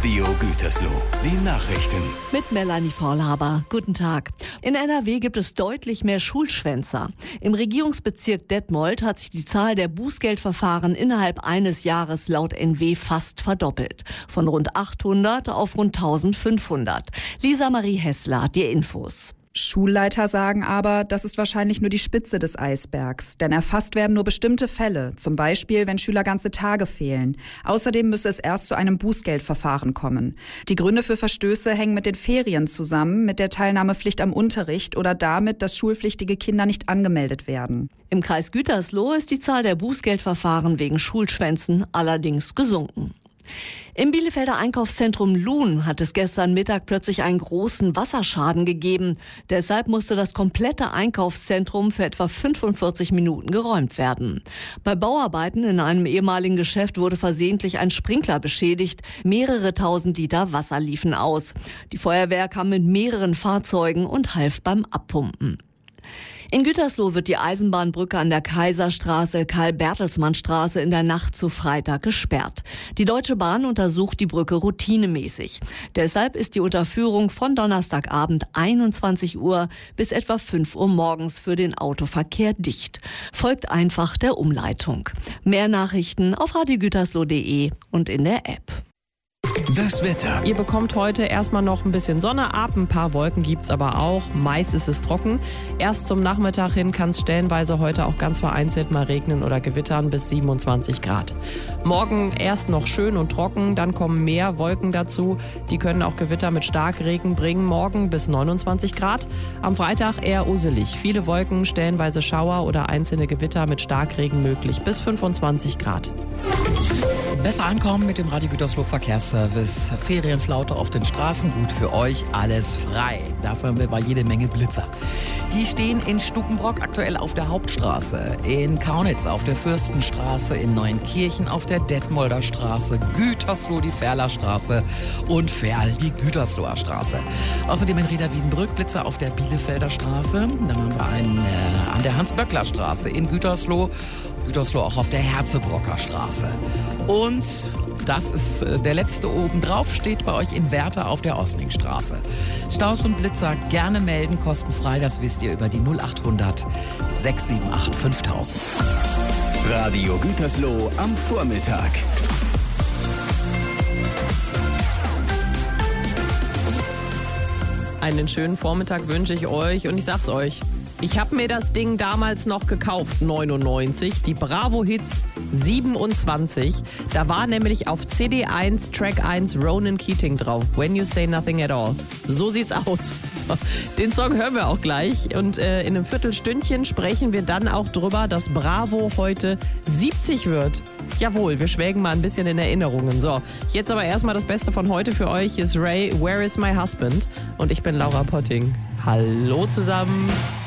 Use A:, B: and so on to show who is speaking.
A: Radio Gütersloh, die Nachrichten.
B: Mit Melanie Vorlhaber. Guten Tag. In NRW gibt es deutlich mehr Schulschwänzer. Im Regierungsbezirk Detmold hat sich die Zahl der Bußgeldverfahren innerhalb eines Jahres laut NW fast verdoppelt. Von rund 800 auf rund 1500. Lisa Marie Hessler hat die Infos.
C: Schulleiter sagen aber, das ist wahrscheinlich nur die Spitze des Eisbergs. Denn erfasst werden nur bestimmte Fälle, zum Beispiel, wenn Schüler ganze Tage fehlen. Außerdem müsse es erst zu einem Bußgeldverfahren kommen. Die Gründe für Verstöße hängen mit den Ferien zusammen, mit der Teilnahmepflicht am Unterricht oder damit, dass schulpflichtige Kinder nicht angemeldet werden.
B: Im Kreis Gütersloh ist die Zahl der Bußgeldverfahren wegen Schulschwänzen allerdings gesunken. Im Bielefelder Einkaufszentrum Luhn hat es gestern Mittag plötzlich einen großen Wasserschaden gegeben. Deshalb musste das komplette Einkaufszentrum für etwa 45 Minuten geräumt werden. Bei Bauarbeiten in einem ehemaligen Geschäft wurde versehentlich ein Sprinkler beschädigt. Mehrere tausend Liter Wasser liefen aus. Die Feuerwehr kam mit mehreren Fahrzeugen und half beim Abpumpen. In Gütersloh wird die Eisenbahnbrücke an der Kaiserstraße, Karl-Bertelsmann-Straße in der Nacht zu Freitag gesperrt. Die Deutsche Bahn untersucht die Brücke routinemäßig. Deshalb ist die Unterführung von Donnerstagabend 21 Uhr bis etwa 5 Uhr morgens für den Autoverkehr dicht. Folgt einfach der Umleitung. Mehr Nachrichten auf radiogütersloh.de und in der App.
A: Das Wetter.
D: Ihr bekommt heute erstmal noch ein bisschen Sonne ab, ein paar Wolken gibt's aber auch. Meist ist es trocken. Erst zum Nachmittag hin kann es stellenweise heute auch ganz vereinzelt mal regnen oder gewittern bis 27 Grad. Morgen erst noch schön und trocken, dann kommen mehr Wolken dazu. Die können auch Gewitter mit Starkregen bringen. Morgen bis 29 Grad. Am Freitag eher uselig. Viele Wolken, stellenweise Schauer oder einzelne Gewitter mit Starkregen möglich bis 25 Grad.
E: Besser ankommen mit dem Radio Gütersloh Verkehrsservice. Ferienflaute auf den Straßen, gut für euch, alles frei. Dafür haben wir aber jede Menge Blitzer. Die stehen in Stukenbrock aktuell auf der Hauptstraße, in Kaunitz auf der Fürstenstraße, in Neuenkirchen auf der Detmolder Straße, Gütersloh die Ferlerstraße und Ferl die Gütersloher Straße. Außerdem in Reda-Wiedenbrück Blitzer auf der Bielefelder Straße. Dann haben wir einen an der Hans-Böckler-Straße in Gütersloh. Gütersloh auch auf der Herzebrocker Straße. Und das ist der letzte obendrauf, steht bei euch in Werther auf der Osningstraße. Staus und Blitzer gerne melden, kostenfrei, das wisst ihr über die 0800 678 5000.
A: Radio Gütersloh am Vormittag.
D: Einen schönen Vormittag wünsche ich euch und ich sag's euch. Ich habe mir das Ding damals noch gekauft, 99, die Bravo Hits 27. Da war nämlich auf CD1, Track 1 Ronan Keating drauf. When You Say Nothing at All. So sieht's aus. So, den Song hören wir auch gleich. Und in einem Viertelstündchen sprechen wir dann auch drüber, dass Bravo heute 70 wird. Jawohl, wir schwelgen mal ein bisschen in Erinnerungen. So, jetzt aber erstmal das Beste von heute für euch ist Ray, Where is My Husband? Und ich bin Laura Potting. Hallo zusammen.